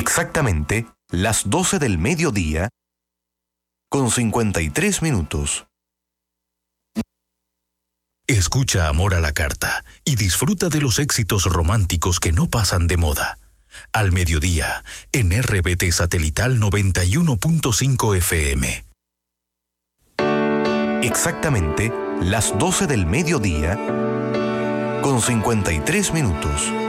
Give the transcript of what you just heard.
Exactamente las 12 del mediodía con 53 minutos. Escucha Amor a la Carta y disfruta de los éxitos románticos que no pasan de moda. Al mediodía, en RBT Satelital 91.5 FM. Exactamente las 12 del mediodía con 53 minutos.